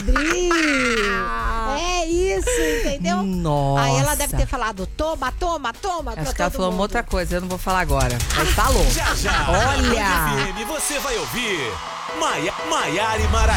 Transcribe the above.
Adri! É isso, entendeu? Nossa. Aí ela deve ter falado, toma. Acho que ela falou uma outra coisa, eu não vou falar agora. Mas falou. Já. Olha. Na Band FM você vai ouvir Maiara e Maraísa.